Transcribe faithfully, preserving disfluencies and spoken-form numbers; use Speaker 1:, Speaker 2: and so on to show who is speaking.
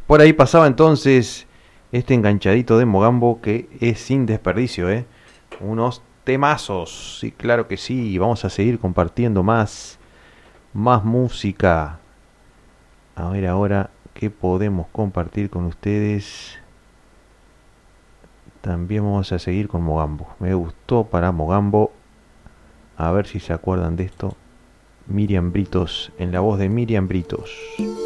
Speaker 1: Por ahí pasaba entonces este enganchadito de Mogambo que es sin desperdicio, ¿eh? Unos temazos, sí, claro que sí. Vamos a seguir compartiendo más, más música. A ver ahora qué podemos compartir con ustedes. También vamos a seguir con Mogambo. Me gustó para Mogambo. A ver si se acuerdan de esto. Miriam Britos, en la voz de Miriam Britos.